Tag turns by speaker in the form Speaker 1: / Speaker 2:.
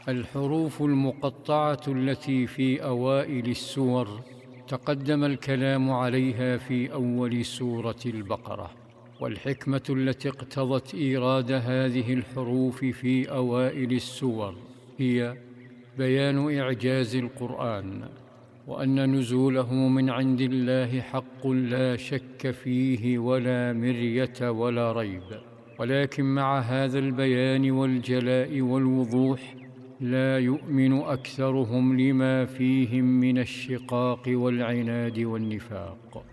Speaker 1: الحروف المقطعة التي في أوائل السور تقدم الكلام عليها في أول سورة البقرة، والحكمة التي اقتضت إيراد هذه الحروف في أوائل السور هي بيان إعجاز القرآن، وأن نزوله من عند الله حق لا شك فيه ولا مرية ولا ريب. ولكن مع هذا البيان والجلاء والوضوح لا يؤمن أكثرهم لما فيهم من الشقاق والعناد والنفاق.